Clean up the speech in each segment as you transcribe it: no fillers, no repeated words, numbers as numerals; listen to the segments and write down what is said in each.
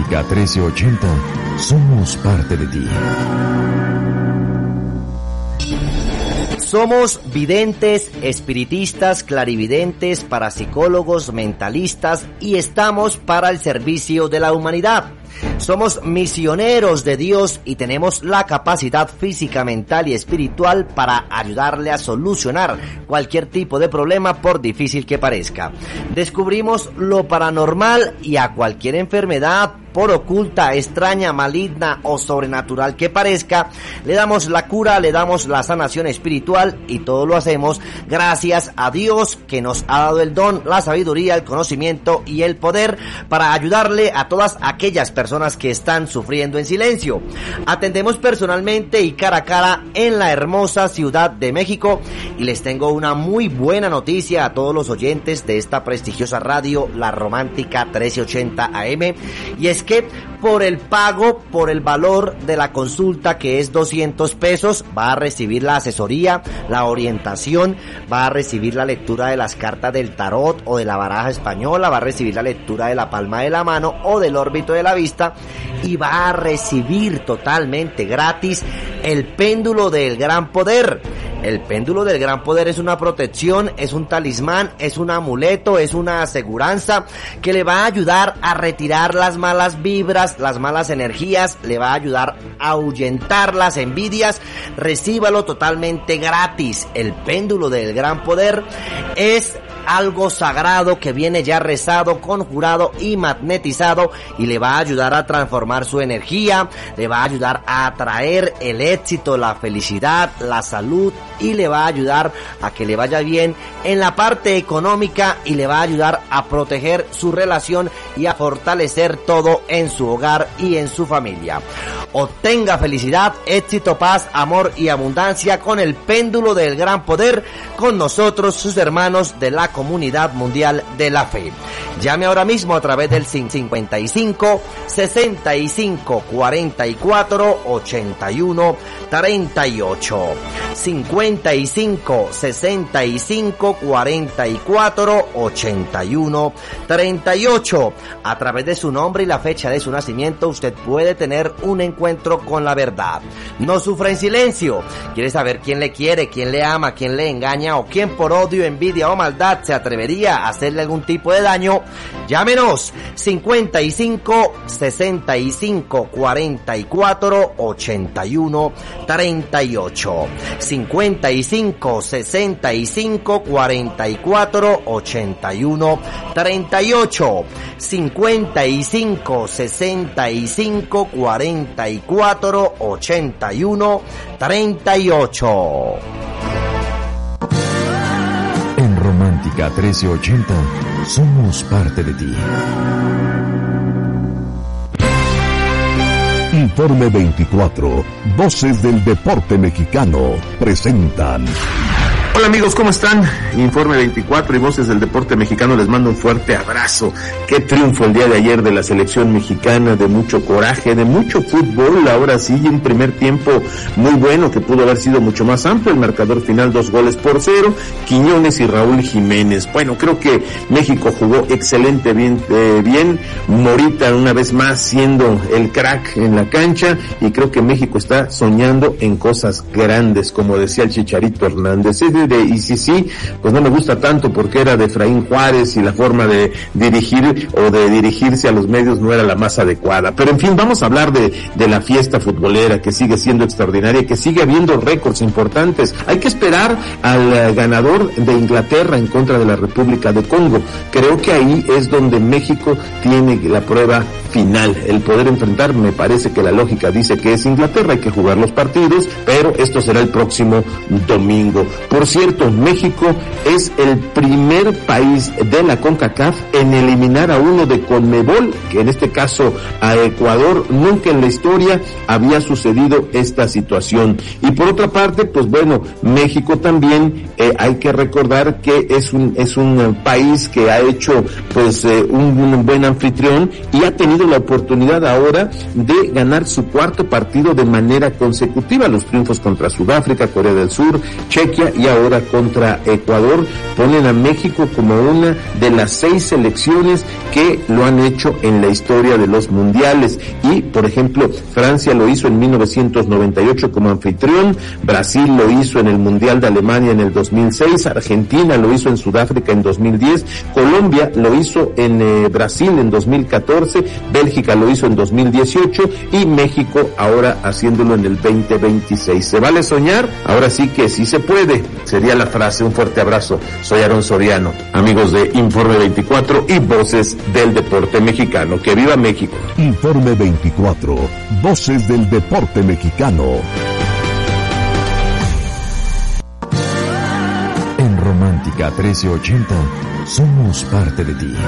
Romántica 1380, somos parte de ti. Somos videntes, espiritistas, clarividentes, parapsicólogos, mentalistas y estamos para el servicio de la humanidad. Somos misioneros de Dios y tenemos la capacidad física, mental y espiritual para ayudarle a solucionar cualquier tipo de problema, por difícil que parezca. Descubrimos lo paranormal y a cualquier enfermedad, por oculta, extraña, maligna o sobrenatural que parezca, le damos la cura, le damos la sanación espiritual y todo lo hacemos gracias a Dios que nos ha dado el don, la sabiduría, el conocimiento y el poder para ayudarle a todas aquellas personas que están sufriendo en silencio. Atendemos personalmente y cara a cara en la hermosa Ciudad de México y les tengo una muy buena noticia a todos los oyentes de esta prestigiosa radio, La Romántica 1380 AM, y es que por el pago, por el valor de la consulta, que es 200 pesos, va a recibir la asesoría, la orientación, va a recibir la lectura de las cartas del tarot o de la baraja española, va a recibir la lectura de la palma de la mano o del órbito de la vista y va a recibir totalmente gratis el péndulo del gran poder. El péndulo del gran poder es una protección, es un talismán, es un amuleto, es una aseguranza que le va a ayudar a retirar las malas vibras, las malas energías, le va a ayudar a ahuyentar las envidias. Recíbalo totalmente gratis. El péndulo del gran poder es algo sagrado que viene ya rezado, conjurado y magnetizado y le va a ayudar a transformar su energía, le va a ayudar a atraer el éxito, la felicidad, la salud y le va a ayudar a que le vaya bien en la parte económica y le va a ayudar a proteger su relación y a fortalecer todo en su hogar y en su familia. Obtenga felicidad, éxito, paz, amor y abundancia con el péndulo del gran poder, con nosotros, sus hermanos de la Comunidad Mundial de la Fe. Llame ahora mismo a través del 55 65 44 81 38. 55 65 44 81 38. A través de su nombre y la fecha de su nacimiento usted puede tener un encuentro con la verdad. No sufra en silencio. ¿Quiere saber quién le quiere, quién le ama, quién le engaña o quién por odio, envidia o maldad se atrevería a hacerle algún tipo de daño? Llámenos 55 65 44 81 38. 55 65 44 81 38. 55 65 44 81 38. En Romántica 1380, somos parte de ti. Informe 24, Voces del Deporte Mexicano, presentan. Hola amigos, ¿cómo están? Informe 24 y Voces del Deporte Mexicano les mando un fuerte abrazo. Qué triunfo el día de ayer de la selección mexicana, de mucho coraje, de mucho fútbol, ahora sí, un primer tiempo muy bueno que pudo haber sido mucho más amplio, el marcador final 2-0, Quiñones y Raúl Jiménez. Bueno, creo que México jugó excelente, bien, Morita una vez más siendo el crack en la cancha y creo que México está soñando en cosas grandes, como decía el Chicharito Hernández. Y sí, pues no me gusta tanto porque era de Efraín Juárez y la forma de dirigir o de dirigirse a los medios no era la más adecuada. Pero en fin, vamos a hablar de la fiesta futbolera que sigue siendo extraordinaria, que sigue habiendo récords importantes. Hay que esperar al ganador de Inglaterra en contra de la República de Congo. Creo que ahí es donde México tiene la prueba final, el poder enfrentar. Me parece que la lógica dice que es Inglaterra, hay que jugar los partidos, pero esto será el próximo domingo. Por cierto, México es el primer país de la CONCACAF en eliminar a uno de CONMEBOL, que en este caso a Ecuador. Nunca en la historia había sucedido esta situación. Y por otra parte, pues bueno, México también hay que recordar que es un país que ha hecho pues un buen anfitrión y ha tenido la oportunidad ahora de ganar su cuarto partido de manera consecutiva, los triunfos contra Sudáfrica, Corea del Sur, Chequia y ahora ahora contra Ecuador, ponen a México como una de las 6 selecciones que lo han hecho en la historia de los mundiales. Y, por ejemplo, Francia lo hizo en 1998 como anfitrión, Brasil lo hizo en el Mundial de Alemania en el 2006, Argentina lo hizo en Sudáfrica en 2010, Colombia lo hizo en Brasil en 2014, Bélgica lo hizo en 2018 y México ahora haciéndolo en el 2026. ¿Se vale soñar? Ahora sí que sí se puede. Sería la frase. Un fuerte abrazo. Soy Aarón Soriano, amigos de Informe 24 y Voces del Deporte Mexicano. ¡Que viva México! Informe 24, Voces del Deporte Mexicano. En Romántica 1380, somos parte de ti.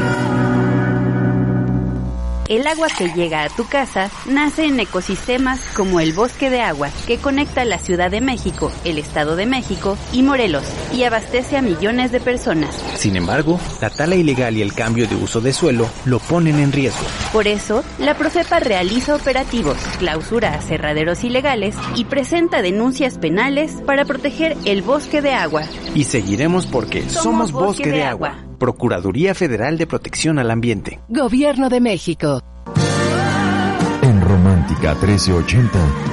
El agua que llega a tu casa nace en ecosistemas como el Bosque de Agua, que conecta la Ciudad de México, el Estado de México y Morelos, y abastece a millones de personas. Sin embargo, la tala ilegal y el cambio de uso de suelo lo ponen en riesgo. Por eso, la Profepa realiza operativos, clausura aserraderos ilegales y presenta denuncias penales para proteger el Bosque de Agua. Y seguiremos porque somos Bosque de Agua. Procuraduría Federal de Protección al Ambiente. Gobierno de México. En Romántica 1380,